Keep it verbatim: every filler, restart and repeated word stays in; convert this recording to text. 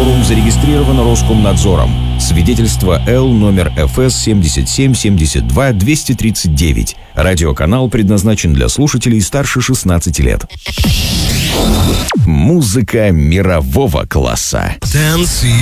Шоурум зарегистрирован Роскомнадзором. Свидетельство Л номер эф эс семьдесят семь семьдесят два двести тридцать девять. Радиоканал предназначен для слушателей старше шестнадцати лет. Музыка мирового класса. Танцы